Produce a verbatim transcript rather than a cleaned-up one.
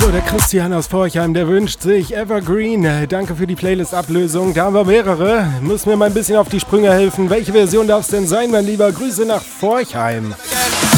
So, der Christian aus Forchheim, der wünscht sich Evergreen. Danke für die Playlist-Ablösung. Da haben wir mehrere. Müssen wir mal ein bisschen auf die Sprünge helfen. Welche Version darf es denn sein, mein Lieber? Grüße nach Forchheim.